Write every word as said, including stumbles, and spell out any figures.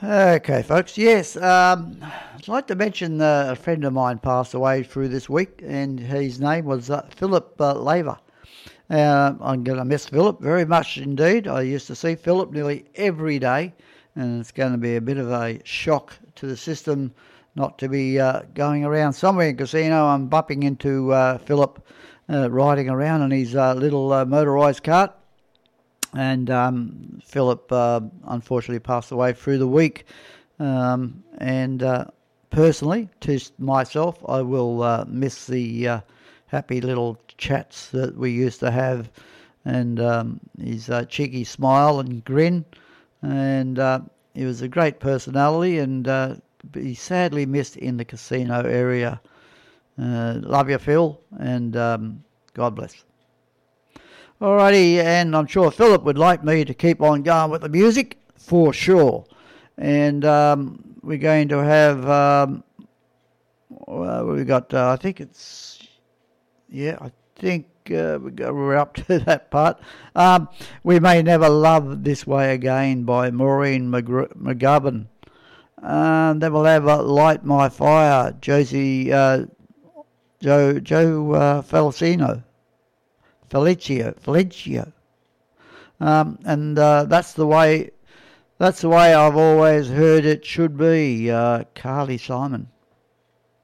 Okay, folks. Yes, um, I'd like to mention uh, a friend of mine passed away through this week, and his name was uh, Philip uh, Laver. Uh, I'm going to miss Philip very much indeed. I used to see Philip nearly every day, and it's going to be a bit of a shock to the system not to be uh, going around somewhere in casino. I'm bumping into uh, Philip uh, riding around in his uh, little uh, motorised cart. And um, Philip uh, unfortunately passed away through the week. Um, and uh, personally, to myself, I will uh, miss the uh, happy little chats that we used to have, and um, his uh, cheeky smile and grin. And uh, he was a great personality, and uh, he sadly missed in the casino area. Uh, love you, Phil, and um, God bless. Alrighty, and I'm sure Philip would like me to keep on going with the music, for sure. And um, we're going to have, um, well, we've got, uh, I think it's, yeah, I think uh, we go, we're up to that part. Um, We May Never Love This Way Again by Maureen McG- McGovern. Um, then we'll have uh, Light My Fire, Josie, uh, Joe, Joe uh, Felicino. Felicio, Felicio, um, and uh, that's the way. That's the way I've always heard it should be. Uh, Carly Simon.